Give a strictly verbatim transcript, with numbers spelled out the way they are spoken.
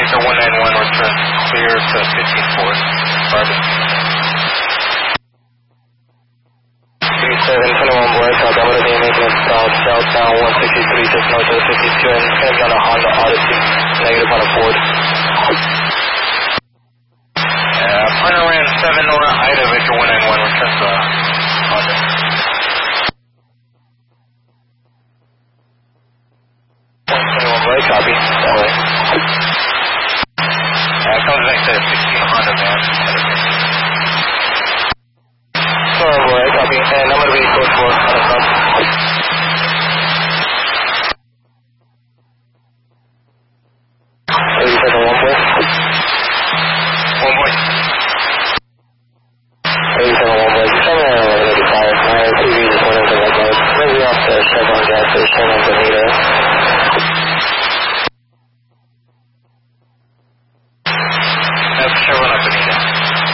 Victor one nine one, return clear to fifteen four, Barbie. three seven twenty-one boy, copy, I'm going to be making a south, southbound one sixty-three, just north of fifty-two, and heads on a Honda Odyssey, negative on a Ford. Uh, final ran seven Nora Ida, Victor one nine one, return to Honda. twenty-one boy, copy, that way. Uh, comes back to sixteen Honda, man. twenty-one boy, copy, and I'm going to be code four on the front. eighty-seven one boy. One boy. eighty-seven one boy, just tell me I'm going to be fired. My T V just went into that mode. Maybe off the Chevron gas station on Bonita. That's Chevron on Bonita.